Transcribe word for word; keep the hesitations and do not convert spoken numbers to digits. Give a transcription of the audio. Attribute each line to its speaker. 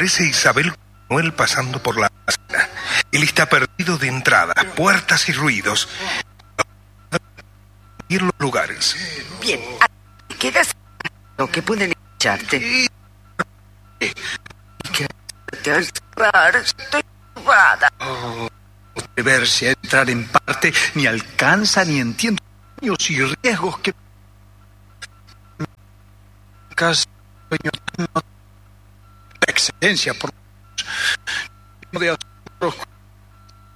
Speaker 1: aparece Isabel Manuel pasando por la acera. Él está perdido de entradas, puertas y ruidos. Ir los lugares.
Speaker 2: Bien, quedas lo que pueden echarte. Y que te al cerrar, estoy turbada.
Speaker 3: Oh, atreverse a entrar en parte ni alcanza ni entiendo los y riesgos que casi la excelencia por